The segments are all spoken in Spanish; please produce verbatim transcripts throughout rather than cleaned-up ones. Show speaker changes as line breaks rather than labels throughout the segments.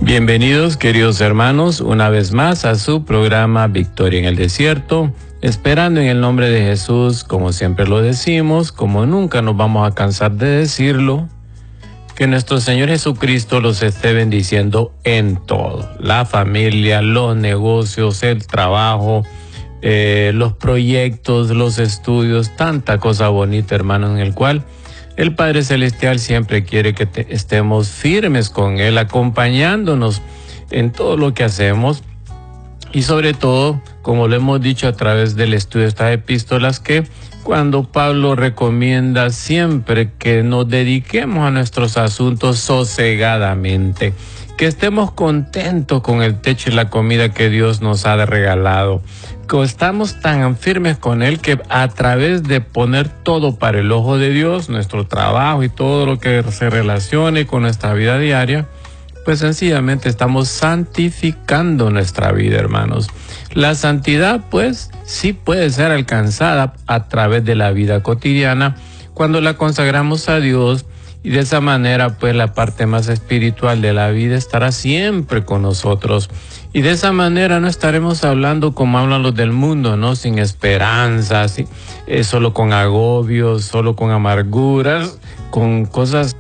Bienvenidos, queridos hermanos, una vez más a su programa Victoria en el Desierto, esperando en el nombre de Jesús, como siempre lo decimos, como nunca nos vamos a cansar de decirlo, que nuestro Señor Jesucristo los esté bendiciendo en todo, la familia, los negocios, el trabajo, eh, los proyectos, los estudios, tanta cosa bonita, hermano, en el cual el Padre Celestial siempre quiere que te, estemos firmes con Él, acompañándonos en todo lo que hacemos y sobre todo, como lo hemos dicho a través del estudio de estas epístolas, que cuando Pablo recomienda siempre que nos dediquemos a nuestros asuntos sosegadamente, que estemos contentos con el techo y la comida que Dios nos ha regalado, que estamos tan firmes con Él que a través de poner todo para el ojo de Dios, nuestro trabajo y todo lo que se relacione con nuestra vida diaria, pues sencillamente estamos santificando nuestra vida, hermanos. La santidad, pues, sí puede ser alcanzada a través de la vida cotidiana cuando la consagramos a Dios, y de esa manera, pues, la parte más espiritual de la vida estará siempre con nosotros. Y de esa manera no estaremos hablando como hablan los del mundo, ¿no? Sin esperanza, sin, eh, solo con agobios, solo con amarguras, con cosas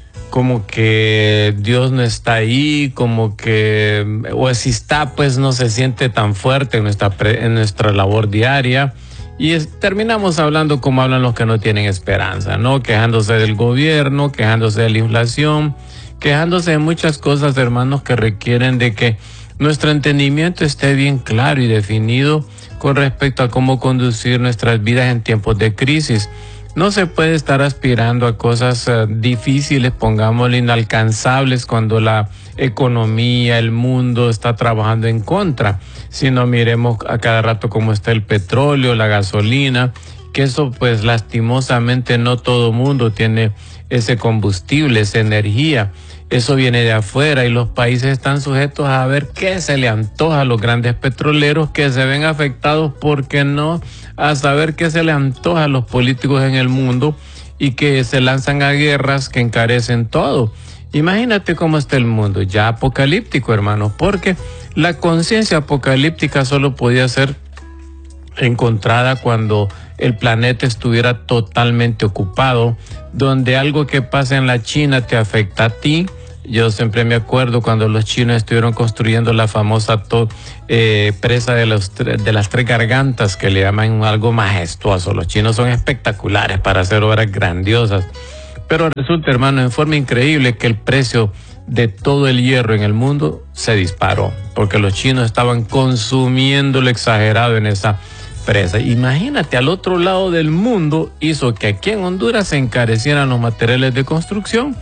como que Dios no está ahí, como que, o si está, pues no se siente tan fuerte en nuestra, pre, en nuestra labor diaria. Y es, terminamos hablando como hablan los que no tienen esperanza, ¿no? Quejándose del gobierno, quejándose de la inflación, quejándose de muchas cosas, hermanos, que requieren de que nuestro entendimiento esté bien claro y definido con respecto a cómo conducir nuestras vidas en tiempos de crisis. No se puede estar aspirando a cosas uh, difíciles, pongámosle inalcanzables, cuando la economía, el mundo está trabajando en contra. Si no, miremos a cada rato cómo está el petróleo, la gasolina, que eso pues lastimosamente no todo mundo tiene ese combustible, esa energía. Eso viene de afuera y los países están sujetos a ver qué se le antoja a los grandes petroleros, que se ven afectados, porque no, a saber qué se le antoja a los políticos en el mundo, y que se lanzan a guerras que encarecen todo. Imagínate cómo está el mundo, ya apocalíptico, hermano, porque la conciencia apocalíptica solo podía ser encontrada cuando el planeta estuviera totalmente ocupado, donde algo que pasa en la China te afecta a ti. Yo siempre me acuerdo cuando los chinos estuvieron construyendo la famosa to, eh, presa de, los, de las tres gargantas, que le llaman algo majestuoso. Los chinos son espectaculares para hacer obras grandiosas. Pero resulta, hermano, en forma increíble que el precio de todo el hierro en el mundo se disparó, porque los chinos estaban consumiendo lo exagerado en esa presa. Imagínate, al otro lado del mundo hizo que aquí en Honduras se encarecieran los materiales de construcción,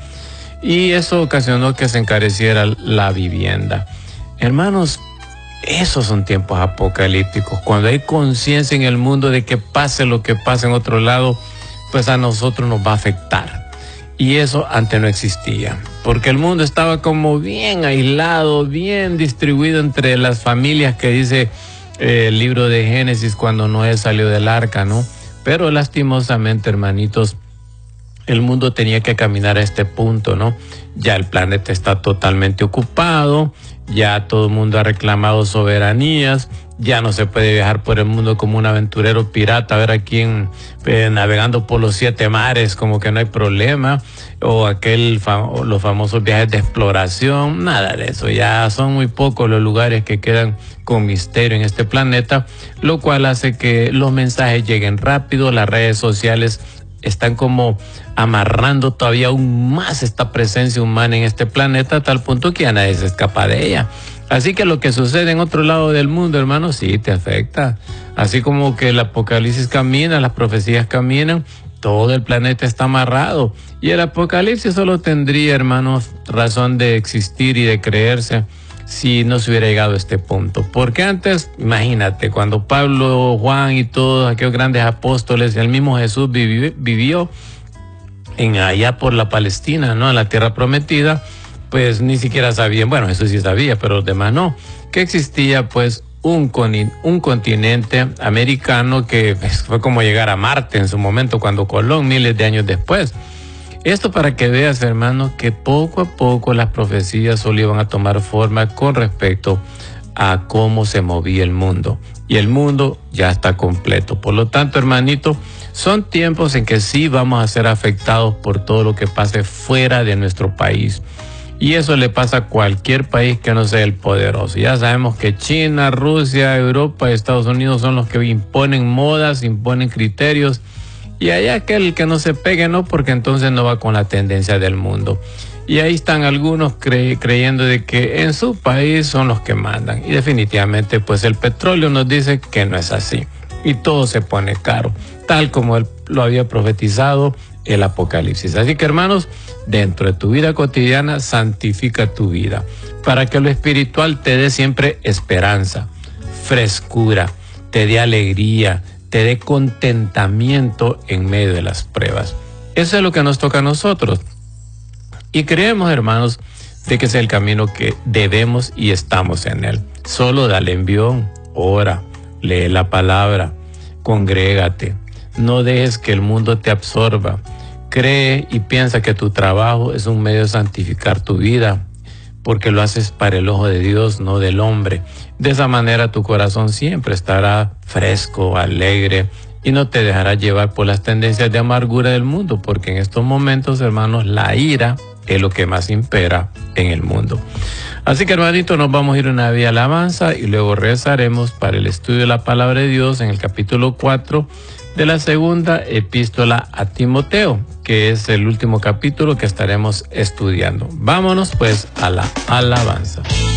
y eso ocasionó que se encareciera la vivienda. Hermanos, esos son tiempos apocalípticos, cuando hay conciencia en el mundo de que pase lo que pase en otro lado, pues a nosotros nos va a afectar. Y eso antes no existía, porque el mundo estaba como bien aislado, bien distribuido entre las familias que dice eh, el libro de Génesis cuando Noé salió del arca, ¿no? Pero lastimosamente, hermanitos, el mundo tenía que caminar a este punto, ¿no? Ya el planeta está totalmente ocupado, ya todo el mundo ha reclamado soberanías, ya no se puede viajar por el mundo como un aventurero pirata, a ver a quién eh, navegando por los siete mares, como que no hay problema, o aquel fam- los famosos viajes de exploración, nada de eso. Ya son muy pocos los lugares que quedan con misterio en este planeta, lo cual hace que los mensajes lleguen rápido. Las redes sociales están como amarrando todavía aún más esta presencia humana en este planeta, a tal punto que ya nadie se escapa de ella. Así que lo que sucede en otro lado del mundo, hermano, sí te afecta. Así como que el apocalipsis camina, las profecías caminan, todo el planeta está amarrado. Y el apocalipsis solo tendría, hermanos, razón de existir y de creerse si no se hubiera llegado a este punto. Porque antes, imagínate, cuando Pablo, Juan y todos aquellos grandes apóstoles, el mismo Jesús vivió, vivió en allá por la Palestina, ¿no? En la tierra prometida, pues ni siquiera sabían, bueno, Jesús sí sabía, pero los demás no, que existía pues un, con, un continente americano que pues, fue como llegar a Marte en su momento, cuando Colón, miles de años después. Esto para que veas, hermanos, que poco a poco las profecías solo iban a tomar forma con respecto a cómo se movía el mundo. Y el mundo ya está completo. Por lo tanto, hermanito, son tiempos en que sí vamos a ser afectados por todo lo que pase fuera de nuestro país. Y eso le pasa a cualquier país que no sea el poderoso. Ya sabemos que China, Rusia, Europa y Estados Unidos son los que imponen modas, imponen criterios. Y hay aquel que no se pegue, ¿no? Porque entonces no va con la tendencia del mundo. Y ahí están algunos cre creyendo de que en su país son los que mandan. Y definitivamente, pues el petróleo nos dice que no es así. Y todo se pone caro, tal como él lo había profetizado el Apocalipsis. Así que, hermanos, dentro de tu vida cotidiana, santifica tu vida, para que lo espiritual te dé siempre esperanza, frescura, te dé alegría, te dé contentamiento en medio de las pruebas. Eso es lo que nos toca a nosotros. Y creemos, hermanos, de que es el camino que debemos y estamos en él. Solo dale envión, ora, lee la palabra, congrégate. No dejes que el mundo te absorba. Cree y piensa que tu trabajo es un medio de santificar tu vida, porque lo haces para el ojo de Dios, no del hombre. De esa manera tu corazón siempre estará fresco, alegre, y no te dejará llevar por las tendencias de amargura del mundo, porque en estos momentos, hermanos, la ira es lo que más impera en el mundo. Así que, hermanito, nos vamos a ir una vía alabanza y luego regresaremos para el estudio de la palabra de Dios en el capítulo cuatro de la segunda epístola a Timoteo, que es el último capítulo que estaremos estudiando. Vámonos pues a la alabanza.